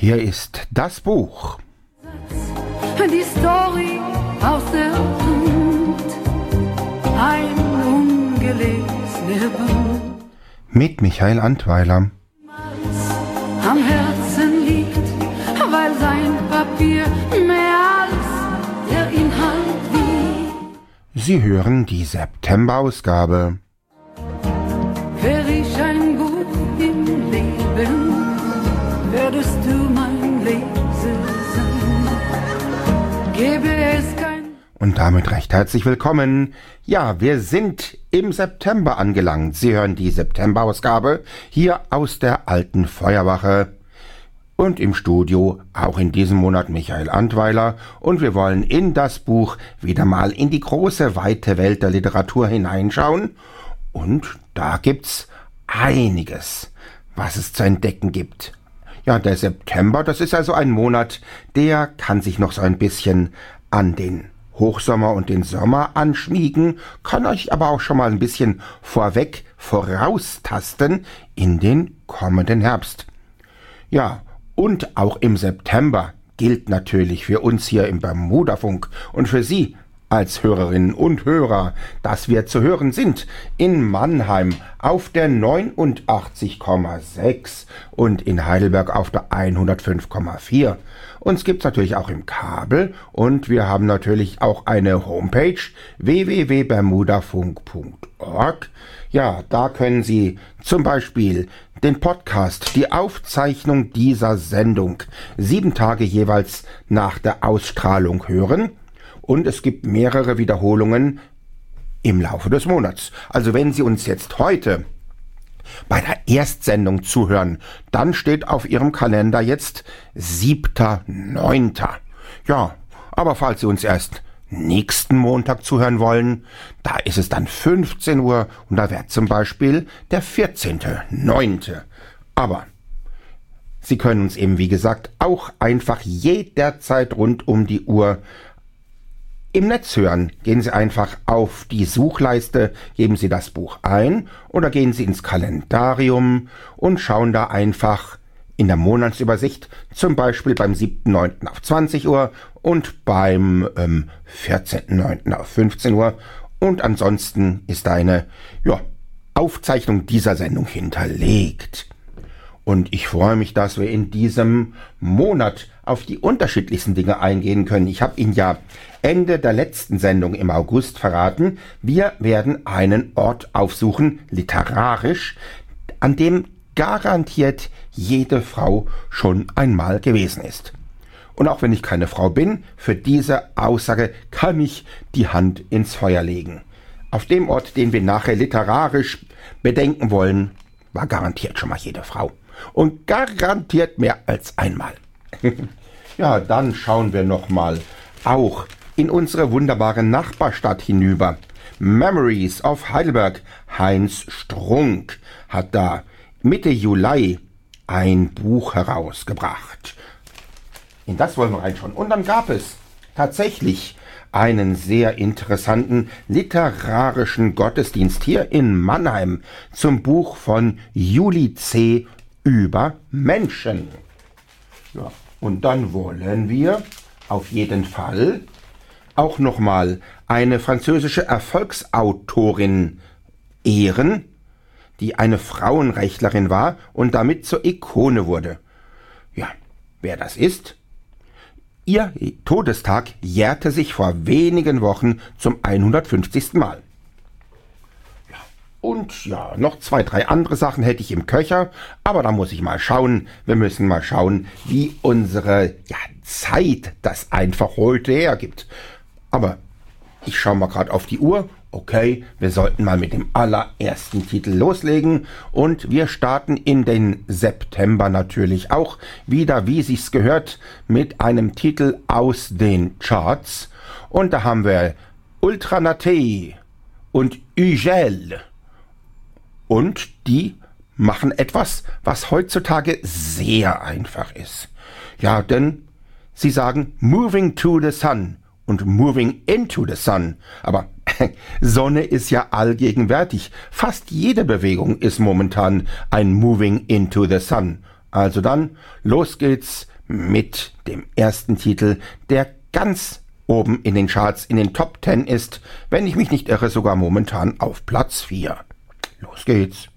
Hier ist das Buch. Die Story aus der Welt, ein ungelesener Buch. Mit Michael Antweiler. Am Herzen liegt, weil sein Papier mehr als der Inhalt wiegt. Sie hören die September-Ausgabe. Wär ich ein Buch im Leben, würdest du mein Leser sein. Gäbe es kein... Und damit recht herzlich willkommen. Ja, wir sind im September angelangt. Sie hören die September-Ausgabe hier aus der alten Feuerwache. Und im Studio auch in diesem Monat Michael Antweiler. Und wir wollen in das Buch wieder mal in die große, weite Welt der Literatur hineinschauen. Und da gibt's einiges, was es zu entdecken gibt. Ja, der September, das ist also ein Monat, der kann sich noch so ein bisschen an den Hochsommer und den Sommer anschmiegen, kann euch aber auch schon mal ein bisschen voraustasten in den kommenden Herbst. Ja, und auch im September gilt natürlich für uns hier im Bermudafunk und für Sie als Hörerinnen und Hörer, dass wir zu hören sind in Mannheim auf der 89,6 und in Heidelberg auf der 105,4. Uns gibt's natürlich auch im Kabel und wir haben natürlich auch eine Homepage www.bermudafunk.org. Ja, da können Sie zum Beispiel den Podcast, die Aufzeichnung dieser Sendung 7 Tage jeweils nach der Ausstrahlung hören. Und es gibt mehrere Wiederholungen im Laufe des Monats. Also wenn Sie uns jetzt heute bei der Erstsendung zuhören, dann steht auf Ihrem Kalender jetzt 7.9. Ja, aber falls Sie uns erst nächsten Montag zuhören wollen, da ist es dann 15 Uhr und da wäre zum Beispiel der 14.9. Aber Sie können uns eben, wie gesagt, auch einfach jederzeit rund um die Uhr im Netz hören. Gehen Sie einfach auf die Suchleiste, geben Sie das Buch ein oder gehen Sie ins Kalendarium und schauen da einfach in der Monatsübersicht, zum Beispiel beim 7.9. auf 20 Uhr und beim 14.9. auf 15 Uhr. Und ansonsten ist eine Aufzeichnung dieser Sendung hinterlegt. Und ich freue mich, dass wir in diesem Monat auf die unterschiedlichsten Dinge eingehen können. Ich habe Ihnen ja Ende der letzten Sendung im August verraten, wir werden einen Ort aufsuchen, literarisch, an dem garantiert jede Frau schon einmal gewesen ist. Und auch wenn ich keine Frau bin, für diese Aussage kann ich die Hand ins Feuer legen. Auf dem Ort, den wir nachher literarisch bedenken wollen, war garantiert schon mal jede Frau. Und garantiert mehr als einmal. Ja, dann schauen wir nochmal auch in unsere wunderbare Nachbarstadt hinüber. Memories of Heidelberg. Heinz Strunk hat da Mitte Juli ein Buch herausgebracht. In das wollen wir reinschauen. Und dann gab es tatsächlich einen sehr interessanten literarischen Gottesdienst hier in Mannheim zum Buch von Julie C. über Menschen. Ja, und dann wollen wir auf jeden Fall auch nochmal eine französische Erfolgsautorin ehren, die eine Frauenrechtlerin war und damit zur Ikone wurde. Ja, wer das ist? Ihr Todestag jährte sich vor wenigen Wochen zum 150. Mal. Und ja, noch 2, 3 andere Sachen hätte ich im Köcher, aber da muss ich mal schauen. Wir müssen mal schauen, wie unsere Zeit das einfach heute hergibt. Aber ich schaue mal gerade auf die Uhr. Okay, wir sollten mal mit dem allerersten Titel loslegen. Und wir starten in den September natürlich auch wieder, wie sich's gehört, mit einem Titel aus den Charts. Und da haben wir Ultranaté und Ugel. Und die machen etwas, was heutzutage sehr einfach ist. Ja, denn sie sagen Moving to the Sun und Moving into the Sun. Aber Sonne ist ja allgegenwärtig. Fast jede Bewegung ist momentan ein Moving into the Sun. Also dann, los geht's mit dem ersten Titel, der ganz oben in den Charts in den Top 10 ist, wenn ich mich nicht irre, sogar momentan auf Platz 4. Los geht's.